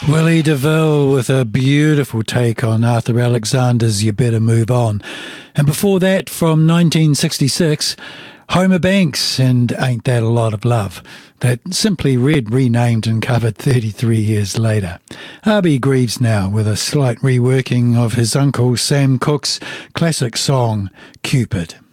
Willie DeVille with a beautiful take on Arthur Alexander's You Better Move On. And before that, from 1966, Homer Banks and Ain't That a Lot of Love, that Simply Red renamed and covered 33 years later. R.B. Greaves now with a slight reworking of his uncle Sam Cooke's classic song, Cupid.